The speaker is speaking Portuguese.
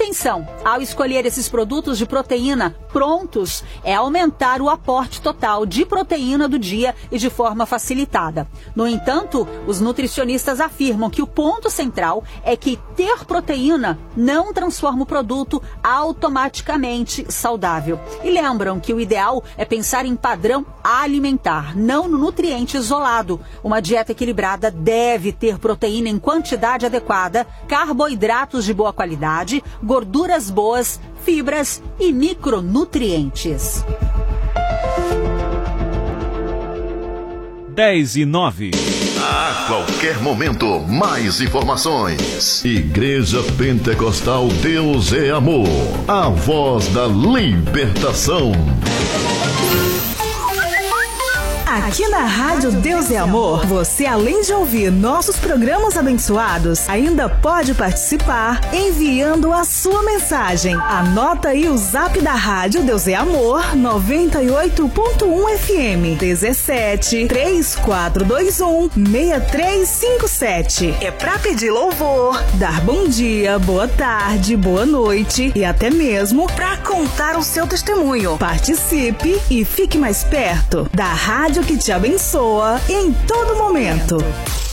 intenção, ao escolher esses produtos de proteína prontos, é aumentar o aporte total de proteína do dia e de forma facilitada. No entanto, os nutricionistas afirmam que o ponto central é que ter proteína não transforma o produto automaticamente saudável. E lembram que o ideal é pensar em padrão alimentar, não no nutriente isolado. Uma dieta equilibrada deve ter proteína em quantidade adequada, carboidratos de boa qualidade, gorduras boas, fibras e micronutrientes. 10:09. A qualquer momento, mais informações. Igreja Pentecostal Deus é Amor. A voz da libertação. Aqui na Rádio Deus é Amor, você além de ouvir nossos programas abençoados, ainda pode participar enviando a sua mensagem. Anota aí o zap da Rádio Deus é Amor 98.1 FM 17 3421 6357. É pra pedir louvor, dar bom dia, boa tarde, boa noite e até mesmo pra contar o seu testemunho. Participe e fique mais perto da Rádio que te abençoa em todo momento.